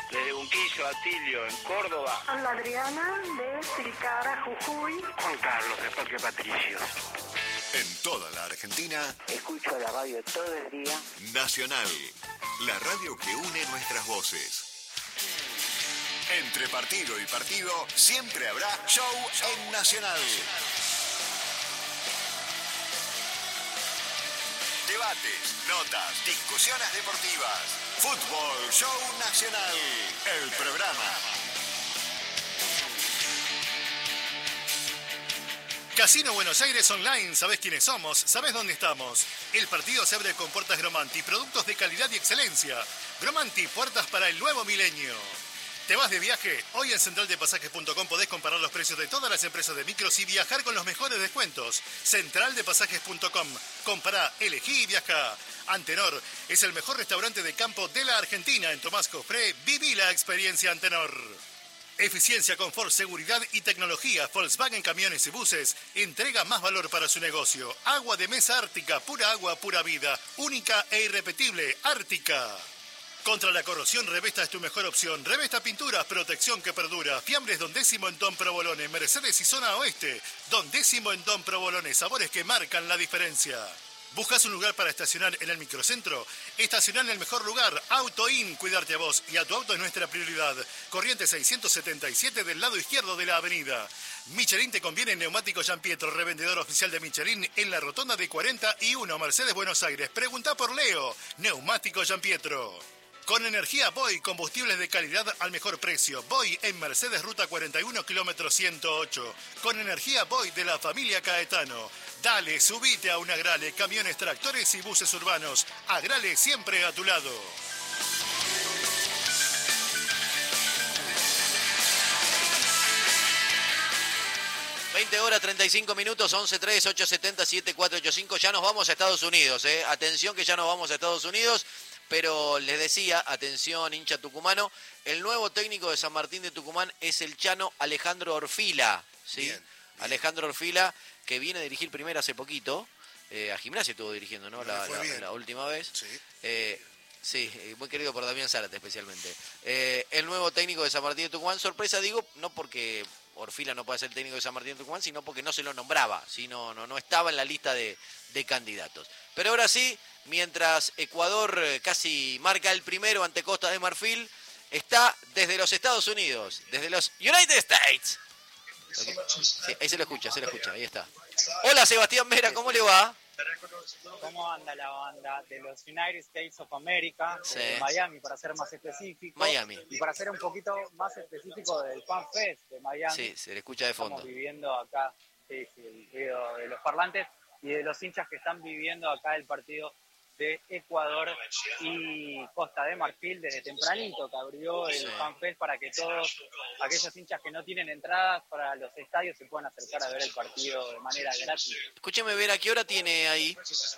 desde Unquillo, Atilio, en Córdoba. Hola Adriana, de Tilcara, Jujuy. Juan Carlos, de Parque Patricios. En toda la Argentina, escucho la radio todo el día. Nacional, la radio que une nuestras voces. Entre partido y partido, siempre habrá show en Nacional. Debates, notas, discusiones deportivas. Fútbol Show Nacional, el programa. Casino Buenos Aires Online, ¿sabés quiénes somos? ¿Sabés dónde estamos? El partido se abre con puertas Gromanti, productos de calidad y excelencia. Gromanti, puertas para el nuevo milenio. ¿Te vas de viaje? Hoy en centraldepasajes.com podés comparar los precios de todas las empresas de micros y viajar con los mejores descuentos. Centraldepasajes.com. Compará, elegí y viajá. Antenor es el mejor restaurante de campo de la Argentina. En Tomás Cofré, viví la experiencia Antenor. Eficiencia, confort, seguridad y tecnología. Volkswagen Camiones y Buses entrega más valor para su negocio. Agua de mesa Ártica, pura agua, pura vida. Única e irrepetible, Ártica. Contra la corrosión, Revesta es tu mejor opción. Revesta Pinturas, protección que perdura. Fiambres Don Décimo en Don Provolone. Mercedes y Zona Oeste. Don Décimo en Don Provolone. Sabores que marcan la diferencia. ¿Buscas un lugar para estacionar en el microcentro? Estacionar en el mejor lugar. AutoIn, cuidarte a vos y a tu auto es nuestra prioridad. Corrientes 677 del lado izquierdo de la avenida. Michelin te conviene en Neumático Gianpietro, revendedor oficial de Michelin en la rotonda de 41, Mercedes, Buenos Aires. Pregunta por Leo. Neumático Gianpietro. Con energía Boy, combustibles de calidad al mejor precio. Boy en Mercedes, ruta 41, kilómetro 108. Con energía Boy de la familia Caetano. Dale, subite a un Agrale, camiones, tractores y buses urbanos. Agrale siempre a tu lado. Horas 35 minutos, 11-3-870-7485. Ya nos vamos a Estados Unidos, Atención que ya nos vamos a Estados Unidos. Pero les decía, atención hincha tucumano, el nuevo técnico de San Martín de Tucumán es el chano Alejandro Orfila, ¿sí? Bien. Alejandro Orfila, que viene a dirigir primero hace poquito, a Gimnasia estuvo dirigiendo, ¿no? La última vez. Sí. Sí, muy querido por Damián Zárate especialmente. El nuevo técnico de San Martín de Tucumán, sorpresa digo, no porque Orfila no pueda ser técnico de San Martín de Tucumán, sino porque no se lo nombraba, no estaba en la lista de candidatos. Pero ahora sí, mientras Ecuador casi marca el primero ante Costa de Marfil, está desde los Estados Unidos, desde los United States. Okay. Sí, ahí se lo escucha, ahí está. Hola Sebastián Mera, ¿cómo le va? ¿Cómo anda la banda de los United States of America, sí, de Miami, para ser más específico? Miami. Y para ser un poquito más específico del Fan Fest de Miami. Sí, se le escucha de fondo. Estamos viviendo acá, sí, el ruido de los parlantes y de los hinchas que están viviendo acá el partido de Ecuador y Costa de Marfil desde tempranito, que abrió el Fan Fest para que todos aquellos hinchas que no tienen entradas para los estadios se puedan acercar a ver el partido de manera gratis. Escúcheme ver, ¿a qué hora tiene ahí?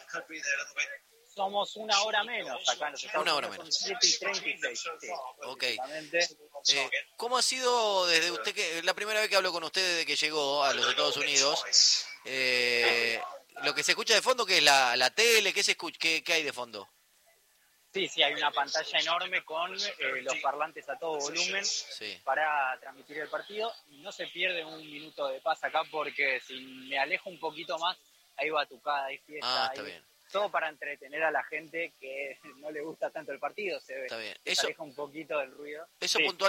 Somos una hora menos acá en los Estados Una hora Unidos, son 7:36. Sí, ok. ¿Cómo ha sido desde usted, que la primera vez que hablo con usted desde que llegó a los Estados Unidos? Lo que se escucha de fondo, ¿qué es la tele? ¿Qué hay de fondo? Sí, hay una pantalla enorme con los parlantes a todo volumen para transmitir el partido. Y no se pierde un minuto de paz acá porque si me alejo un poquito más, hay batucada, hay fiesta. Está bien. Todo para entretener a la gente que no le gusta tanto el partido, se ve. Está bien. Se aleja un poquito del ruido. Eso